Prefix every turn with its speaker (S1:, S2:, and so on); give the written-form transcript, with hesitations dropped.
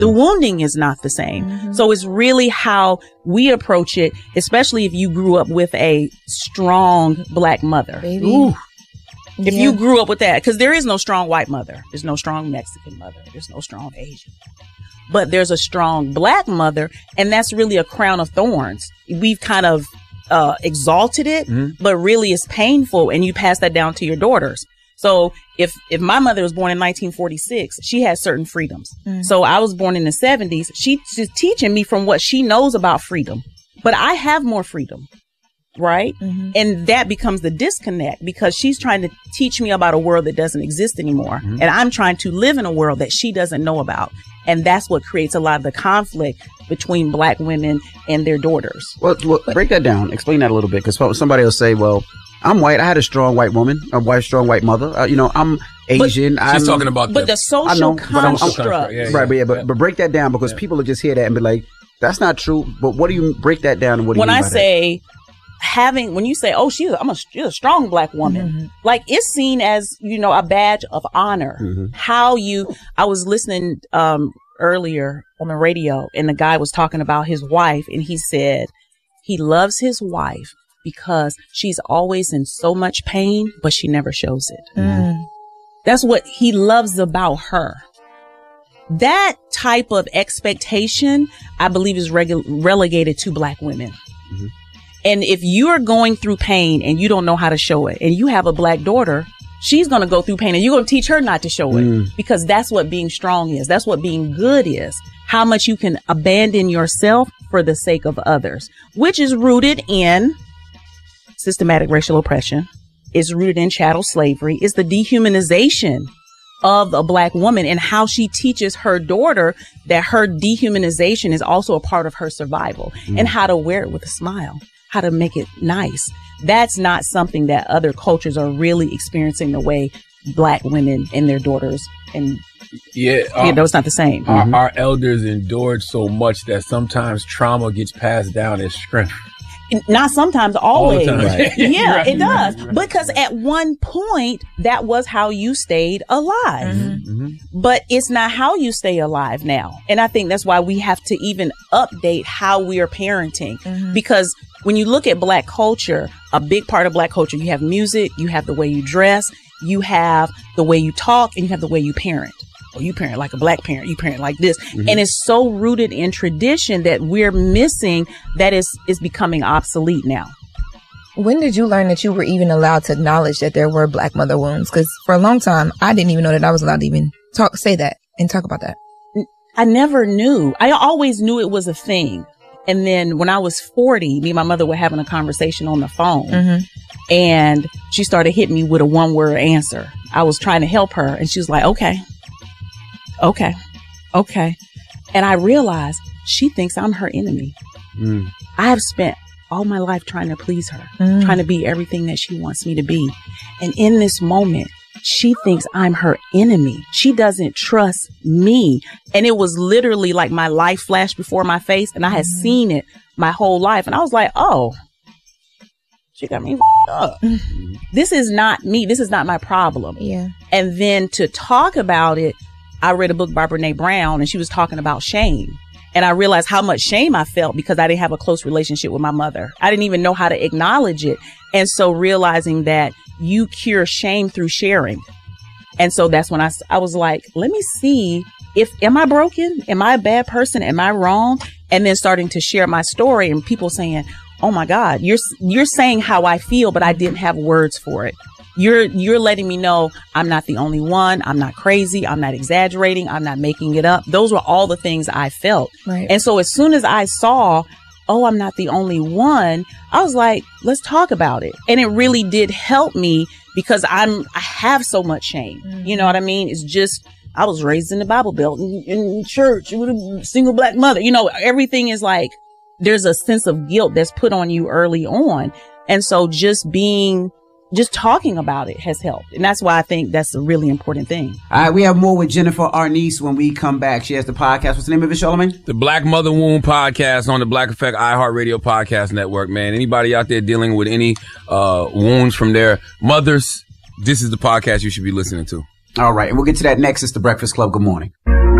S1: The wounding is not the same. So it's really how we approach it, especially if you grew up with a strong Black mother.
S2: Baby.
S1: If you grew up with that, because there is no strong white mother. There's no strong Mexican mother. There's no strong Asian. But there's a strong Black mother, and that's really a crown of thorns. We've kind of exalted it, but really it's painful, and you pass that down to your daughters. So if my mother was born in 1946, she had certain freedoms. So I was born in the 70s. She's teaching me from what she knows about freedom, but I have more freedom. Right. And that becomes the disconnect, because she's trying to teach me about a world that doesn't exist anymore. And I'm trying to live in a world that she doesn't know about. And that's what creates a lot of the conflict between Black women and their daughters.
S3: Well, break that down. Explain that a little bit, because somebody will say, well, I'm white. I had a strong white woman, strong white mother. I'm Asian.
S4: She's talking about
S1: the social construct.
S3: But break that down, because people will just hear that and be like, that's not true. But what do you break that down? And what do you mean by that?
S1: When you say, oh, she's a strong Black woman, like it's seen as, a badge of honor. I was listening earlier on the radio, and the guy was talking about his wife, and he said he loves his wife because she's always in so much pain, but she never shows it. That's what he loves about her. That type of expectation, I believe, is relegated to Black women. And if you're going through pain and you don't know how to show it, and you have a Black daughter, she's going to go through pain, and you're going to teach her not to show it, because that's what being strong is. That's what being good is. How much you can abandon yourself for the sake of others, which is rooted in systematic racial oppression, is rooted in chattel slavery, is the dehumanization of a Black woman, and how she teaches her daughter that her dehumanization is also a part of her survival, and how to wear it with a smile, how to make it nice. That's not something that other cultures are really experiencing the way Black women and their daughters, and it's not the same.
S4: Our elders endured so much that sometimes trauma gets passed down as strength.
S1: Not sometimes, always.
S4: All the time.
S1: Right. Yeah,
S4: right.
S1: It does. Because at one point, that was how you stayed alive. But it's not how you stay alive now. And I think that's why we have to even update how we are parenting. Because when you look at Black culture, a big part of Black culture, you have music, you have the way you dress, you have the way you talk, and you have the way you parent. Or you parent like a Black parent, you parent like this. And it's so rooted in tradition that we're missing, that is becoming obsolete now.
S2: When did you learn that you were even allowed to acknowledge that there were Black mother wounds? Because for a long time, I didn't even know that I was allowed to even say that and talk about that.
S1: I never knew. I always knew it was a thing. And then when I was 40, me and my mother were having a conversation on the phone. And she started hitting me with a one-word answer. I was trying to help her, and she was like, okay. And I realized she thinks I'm her enemy. I have spent all my life trying to please her, trying to be everything that she wants me to be. And in this moment, she thinks I'm her enemy. She doesn't trust me. And it was literally like my life flashed before my face, and I had seen it my whole life. And I was like, oh, she got me up. This is not me. This is not my problem. And then to talk about it, I read a book by Brene Brown, and she was talking about shame. And I realized how much shame I felt because I didn't have a close relationship with my mother. I didn't even know how to acknowledge it. And so realizing that you cure shame through sharing. And so that's when I was like, let me see am I broken? Am I a bad person? Am I wrong? And then starting to share my story, and people saying, oh my God, you're saying how I feel, but I didn't have words for it. You're letting me know I'm not the only one. I'm not crazy. I'm not exaggerating. I'm not making it up. Those were all the things I felt.
S2: Right.
S1: And so as soon as I saw, oh, I'm not the only one, I was like, let's talk about it. And it really did help me, because I have so much shame. You know what I mean? It's just, I was raised in the Bible Belt, in church with a single Black mother. Everything is like, there's a sense of guilt that's put on you early on. And so just talking about it has helped. And that's why I think that's a really important thing.
S3: All right, we have more with Jennifer Arnice when we come back. She has the podcast. What's the name of it, Charlamagne?
S4: The Black Mother Wound Podcast on the Black Effect iHeartRadio Podcast Network, man. Anybody out there dealing with any wounds from their mothers, this is the podcast you should be listening to.
S3: All right, and we'll get to that next. It's The Breakfast Club. Good morning.